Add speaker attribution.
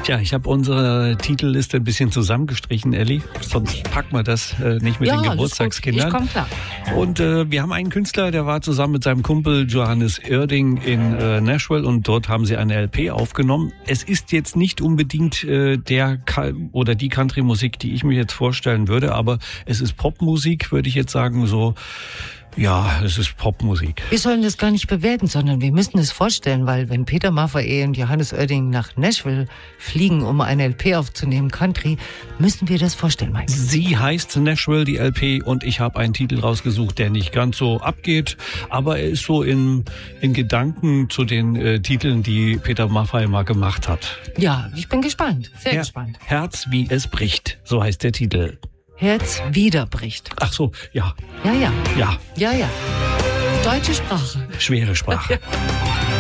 Speaker 1: Tja, ich habe unsere Titelliste ein bisschen zusammengestrichen, Elli. Sonst packen wir das nicht mit den Geburtstagskindern.
Speaker 2: Ich komm klar.
Speaker 1: Und wir haben einen Künstler, der war zusammen mit seinem Kumpel Johannes Oerding in Nashville und dort haben sie eine LP aufgenommen. Es ist jetzt nicht unbedingt die Country-Musik, die ich mir jetzt vorstellen würde, aber es ist Popmusik, würde ich jetzt sagen, so. Ja, es ist Popmusik.
Speaker 2: Wir sollen das gar nicht bewerten, sondern wir müssen es vorstellen, weil wenn Peter Maffay und Johannes Oerding nach Nashville fliegen, um eine LP aufzunehmen, Country, müssen wir das vorstellen, Mike.
Speaker 1: Sie heißt Nashville, die LP, und ich habe einen Titel rausgesucht, der nicht ganz so abgeht, aber er ist so in Gedanken zu den Titeln, die Peter Maffay mal gemacht hat.
Speaker 2: Ja, ich bin gespannt, sehr gespannt.
Speaker 1: Herz, wie es bricht, so heißt der Titel.
Speaker 2: Herz wieder bricht.
Speaker 1: Ach so, ja.
Speaker 2: Ja.
Speaker 1: Ja.
Speaker 2: Ja. Deutsche Sprache.
Speaker 1: Schwere Sprache.